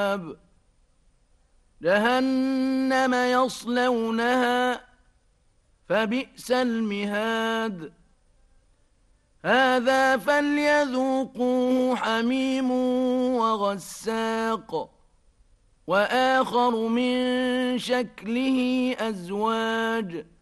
جهنم يصلونها فبئس المهاد هذا فليذوقوه حميم وغساق وآخر من شكله أزواج